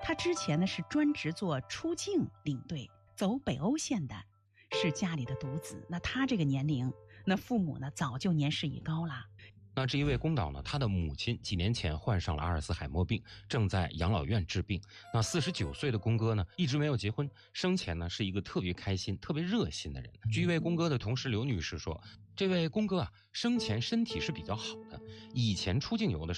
他之前呢是专职做出境领队，走北欧线的，是家里的独子。那他这个年龄，那父母呢早就年事已高了。 那这一位宫导呢，他的母亲几年前患上了阿尔茨海默病，正在养老院治病。那49岁的宫哥呢，一直没有结婚，生前呢是一个特别开心、特别热心的人。据一位宫哥的同事刘女士说，这位宫哥啊，生前身体是比较好的，以前出境游的